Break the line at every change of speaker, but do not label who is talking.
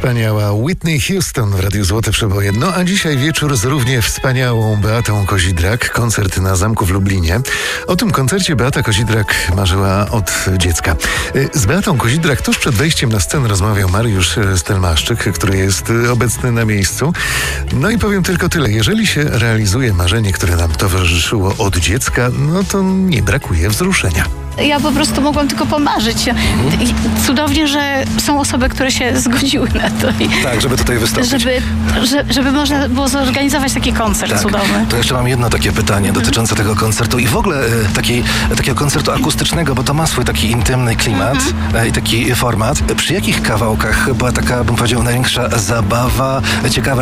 Wspaniała Whitney Houston w Radiu Złote Przeboje. No a dzisiaj wieczór z równie wspaniałą Beatą Kozidrak. Koncert na Zamku w Lublinie. O tym koncercie Beata Kozidrak marzyła od dziecka. Z Beatą Kozidrak tuż przed wejściem na scenę rozmawiał Mariusz Stelmaszczyk, który jest obecny na miejscu. No i powiem tylko tyle. Jeżeli się realizuje marzenie, które nam towarzyszyło od dziecka, no to nie brakuje wzruszenia.
Ja po prostu mogłam tylko pomarzyć. I cudownie, że są osoby, które się zgodziły na to.
Tak, żeby tutaj wystąpić.
Żeby można było zorganizować taki koncert cudowny.
To jeszcze mam jedno takie pytanie dotyczące tego koncertu i w ogóle takiego koncertu akustycznego, bo to ma swój taki intymny klimat i taki format. Przy jakich kawałkach była taka, bym powiedział, największa zabawa? Ciekawe,